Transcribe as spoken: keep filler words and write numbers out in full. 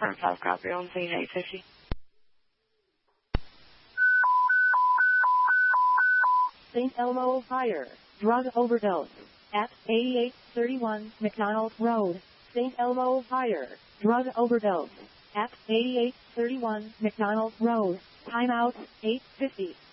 Front five copy on scene eight fifty. Saint Elmo Fire. Drug overdose. At eighty-eight thirty-one McDonald Road. Saint Elmo Fire. Drug overdose. At eighty-eight thirty-one McDonald Road. Timeout eight fifty.